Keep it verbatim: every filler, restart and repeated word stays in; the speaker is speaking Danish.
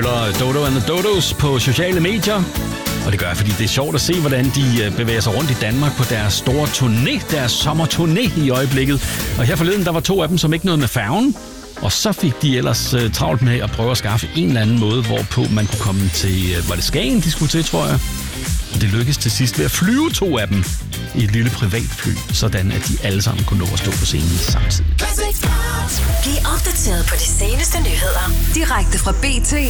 følger Dodo and the Dodos på sociale medier. Og det gør jeg, fordi det er sjovt at se, hvordan de bevæger sig rundt i Danmark på deres store turné, deres sommerturné i øjeblikket. Og her forleden, der var to af dem, som ikke nåede med færgen. Og så fik de ellers uh, travlt med at prøve at skaffe en eller anden måde, hvorpå man kunne komme til, uh, var det Skagen, de skulle til, tror jeg. Og det lykkedes til sidst ved at flyve to af dem i et lille privatfly, sådan at de alle sammen kunne nå at stå på scenen samtidig. Bliv opdateret på de seneste nyheder direkte fra B T